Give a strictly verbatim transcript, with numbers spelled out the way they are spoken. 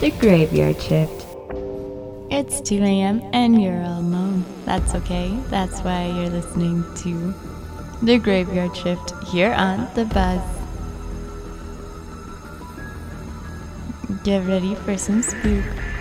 The Graveyard Shift. It's two a.m. and you're all alone. That's okay. That's why you're listening to The Graveyard Shift here on The Buzz. Get ready for some spook.